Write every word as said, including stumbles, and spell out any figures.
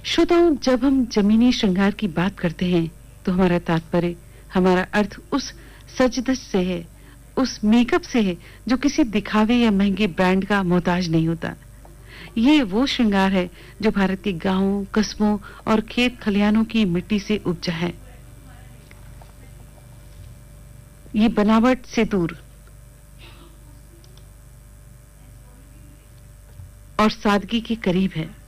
श्रोताओं, जब हम जमीनी श्रृंगार की बात करते हैं तो हमारा तात्पर्य, हमारा अर्थ उस सज-धज से है, उस मेकअप से है जो किसी दिखावे या महंगे ब्रांड का मोहताज नहीं होता। ये वो श्रृंगार है जो भारत के गांवों, कस्बों और खेत खलिहानों की मिट्टी से उपजा है। ये बनावट से दूर और सादगी के करीब है।